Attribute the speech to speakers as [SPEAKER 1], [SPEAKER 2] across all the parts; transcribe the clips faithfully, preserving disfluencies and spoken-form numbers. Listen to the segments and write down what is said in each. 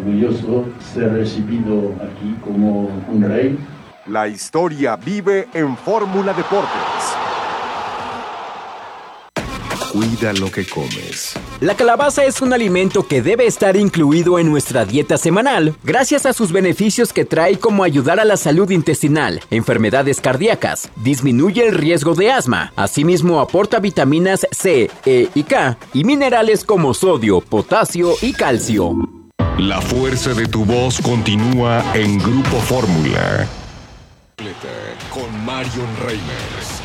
[SPEAKER 1] orgulloso ser recibido aquí como un rey.
[SPEAKER 2] La historia vive en Fórmula Deportes. Cuida lo que comes.
[SPEAKER 3] La calabaza es un alimento que debe estar incluido en nuestra dieta semanal, gracias a sus beneficios que trae, como ayudar a la salud intestinal, enfermedades cardíacas, disminuye el riesgo de asma, asimismo aporta vitaminas C, E y K, y minerales como sodio, potasio y calcio.
[SPEAKER 2] La fuerza de tu voz continúa en Grupo Fórmula. Con Marion Reimers.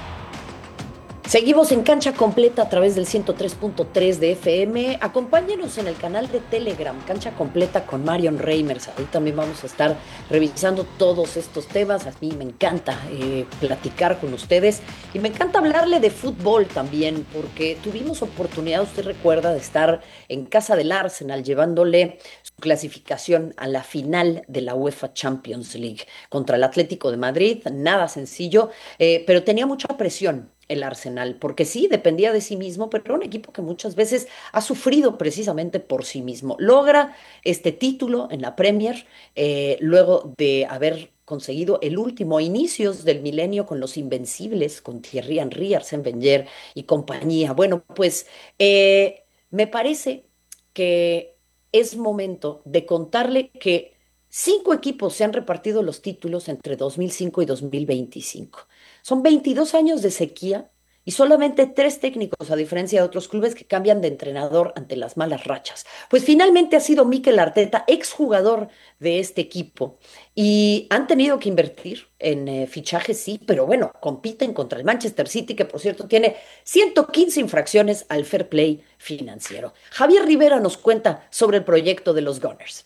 [SPEAKER 4] Seguimos en Cancha Completa a través del ciento tres punto tres de F M. Acompáñenos en el canal de Telegram, Cancha Completa con Marion Reimers. Ahí también vamos a estar revisando todos estos temas. A mí me encanta eh, platicar con ustedes y me encanta hablarle de fútbol también, porque tuvimos oportunidad, usted recuerda, de estar en casa del Arsenal llevándole su clasificación a la final de la UEFA Champions League contra el Atlético de Madrid. Nada sencillo, eh, pero tenía mucha presión el Arsenal, porque sí, dependía de sí mismo, pero era un equipo que muchas veces ha sufrido precisamente por sí mismo. Logra este título en la Premier, eh, luego de haber conseguido el último a inicios del milenio con los Invencibles, con Thierry Henry, Arsène Wenger y compañía. Bueno, pues eh, me parece que es momento de contarle que cinco equipos se han repartido los títulos entre dos mil cinco y dos mil veinticinco. Son veintidós años de sequía y solamente tres técnicos, a diferencia de otros clubes que cambian de entrenador ante las malas rachas. Pues finalmente ha sido Mikel Arteta, exjugador de este equipo, y han tenido que invertir en eh, fichajes, sí, pero bueno, compiten contra el Manchester City, que por cierto tiene ciento quince infracciones al fair play financiero. Javier Rivera nos cuenta sobre el proyecto de los Gunners.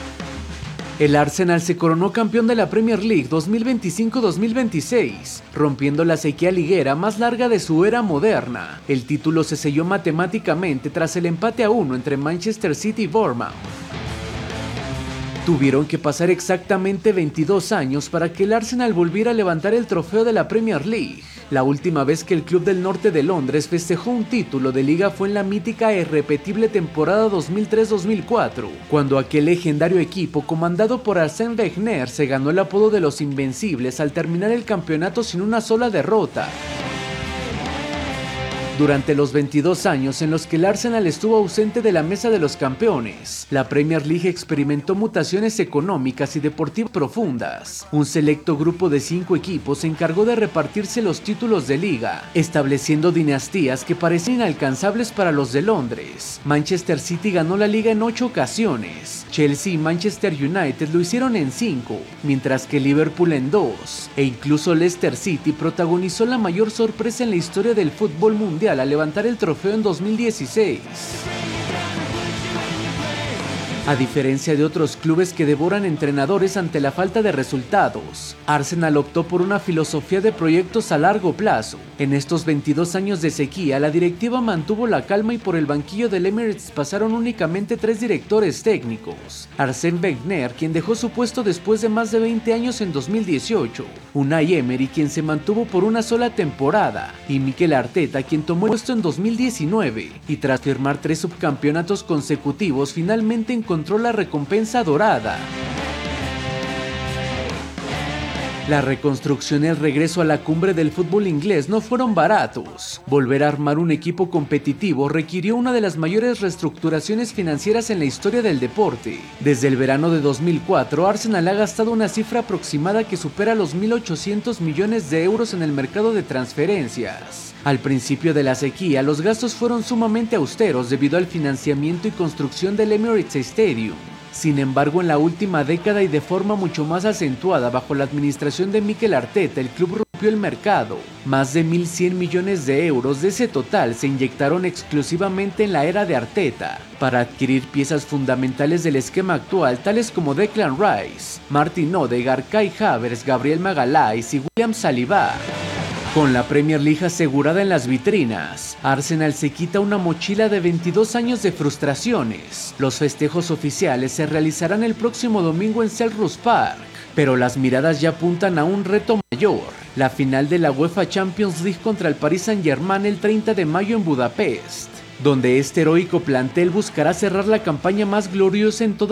[SPEAKER 5] El Arsenal se coronó campeón de la Premier League dos mil veinticinco dos mil veintiséis, rompiendo la sequía liguera más larga de su era moderna. El título se selló matemáticamente tras el empate a uno entre Manchester City y Bournemouth. Tuvieron que pasar exactamente veintidós años para que el Arsenal volviera a levantar el trofeo de la Premier League. La última vez que el club del norte de Londres festejó un título de liga fue en la mítica e irrepetible temporada dos mil tres dos mil cuatro, cuando aquel legendario equipo comandado por Arsène Wenger se ganó el apodo de los Invencibles al terminar el campeonato sin una sola derrota. Durante los veintidós años en los que el Arsenal estuvo ausente de la mesa de los campeones, la Premier League experimentó mutaciones económicas y deportivas profundas. Un selecto grupo de cinco equipos se encargó de repartirse los títulos de liga, estableciendo dinastías que parecían inalcanzables para los de Londres. Manchester City ganó la liga en ocho ocasiones, Chelsea y Manchester United lo hicieron en cinco, mientras que Liverpool en dos, e incluso Leicester City protagonizó la mayor sorpresa en la historia del fútbol mundial a levantar el trofeo en dos mil dieciséis. A diferencia de otros clubes que devoran entrenadores ante la falta de resultados, Arsenal optó por una filosofía de proyectos a largo plazo. En estos veintidós años de sequía, la directiva mantuvo la calma y por el banquillo del Emirates pasaron únicamente tres directores técnicos. Arsène Wenger, quien dejó su puesto después de más de veinte años en dos mil dieciocho, Unai Emery, quien se mantuvo por una sola temporada, y Mikel Arteta, quien tomó el puesto en dos mil diecinueve, y tras firmar tres subcampeonatos consecutivos, finalmente encontró encontró la recompensa dorada. La reconstrucción y el regreso a la cumbre del fútbol inglés no fueron baratos. Volver a armar un equipo competitivo requirió una de las mayores reestructuraciones financieras en la historia del deporte. Desde el verano de dos mil cuatro, Arsenal ha gastado una cifra aproximada que supera los mil ochocientos millones de euros en el mercado de transferencias. Al principio de la sequía, los gastos fueron sumamente austeros debido al financiamiento y construcción del Emirates Stadium. Sin embargo, en la última década y de forma mucho más acentuada bajo la administración de Mikel Arteta, el club rompió el mercado. Más de mil cien millones de euros de ese total se inyectaron exclusivamente en la era de Arteta para adquirir piezas fundamentales del esquema actual, tales como Declan Rice, Martin Odegaard, Kai Havertz, Gabriel Magalhaes y William Saliba. Con la Premier League asegurada en las vitrinas, Arsenal se quita una mochila de veintidós años de frustraciones. Los festejos oficiales se realizarán el próximo domingo en Selhurst Park, pero las miradas ya apuntan a un reto mayor: la final de la UEFA Champions League contra el Paris Saint-Germain el treinta de mayo en Budapest, donde este heroico plantel buscará cerrar la campaña más gloriosa en toda